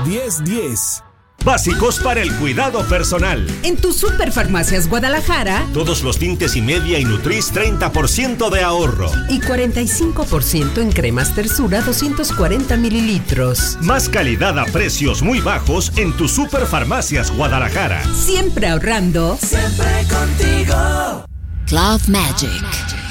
1010. Básicos para el cuidado personal. En tu Superfarmacias Guadalajara, todos los tintes y media y Nutris 30% de ahorro. Y 45% en cremas Tersura 240 mililitros. Más calidad a precios muy bajos en tu Superfarmacias Guadalajara. Siempre ahorrando. Siempre contigo. Cloth Magic.